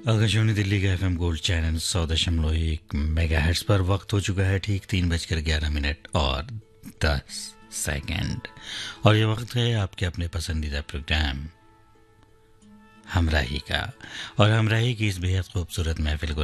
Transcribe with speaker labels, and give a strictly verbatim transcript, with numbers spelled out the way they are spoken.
Speaker 1: आकाशवाणी दिल्ली का FM gold channel सौ दशमलव एक मेगाहर्ट्ज पर वक्त हो चुका है ठीक तीन बजकर ग्यारह मिनट और दस सेकंड। और ये वक्त है आपके अपने पसंदीदा प्रोग्राम हमराही का। और हमराही की इस बेहद खूबसूरत महफिल को